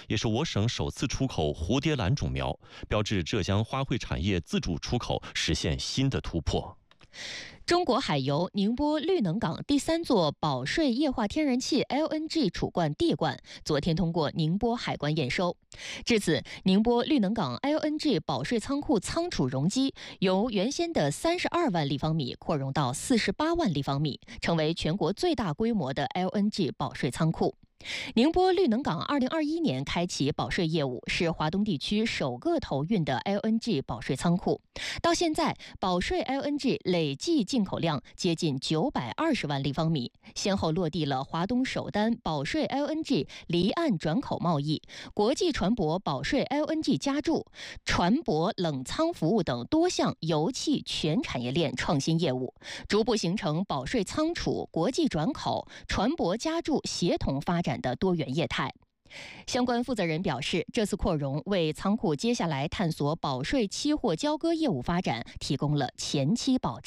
也是我省首次出口蝴蝶兰种苗，标志浙江花卉产业自主出口实现新的突破。 中国海油宁波绿能港第3座保税液化天然气 LNG 储罐地罐昨天通过宁波海关验收。至此，宁波绿能港 LNG 保税仓库仓储容积由原先的32万立方米扩容到48万立方米，成为全国最大规模的 LNG 保税仓库。宁波绿能港2021年开启保税业务，是华东地区首个投运的 LNG 保税仓库。到现在，保税 LNG 累计进口量接近920万立方米，先后落地了华东首单保税 LNG 离岸转口贸易、国际船舶保税 LNG 加注、船舶冷仓服务等多项油气全产业链创新业务，逐步形成保税仓储、国际转口、船舶加注协同发展的多元业态。相关负责人表示，这次扩容为仓库接下来探索保税期货交割业务发展提供了前期保障。